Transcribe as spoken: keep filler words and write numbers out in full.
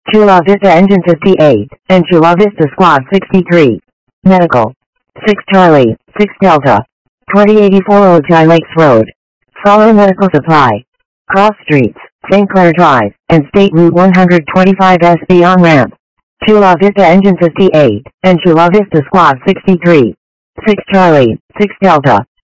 Chula Vista Engine fifty-eight, and Chula Vista Squad sixty-three. Medical. six Charlie, six Delta. twenty eighty-four Ojai Lakes Road. Follow Medical Supply. Cross Streets, Saint Clair Drive, and State Route one twenty-five S B on-ramp. Chula Vista Engine fifty-eight, and Chula Vista Squad sixty-three. six Charlie, six Delta.